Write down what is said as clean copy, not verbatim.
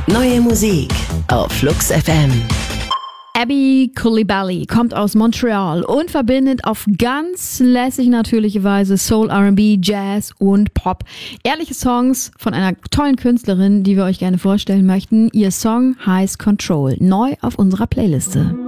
Neue Musik auf Flux FM. Abby Coulibaly kommt aus Montreal und verbindet auf ganz lässig natürliche Weise Soul, R&B, Jazz und Pop. Ehrliche Songs von einer tollen Künstlerin, die wir euch gerne vorstellen möchten. Ihr Song heißt Control, neu auf unserer Playliste.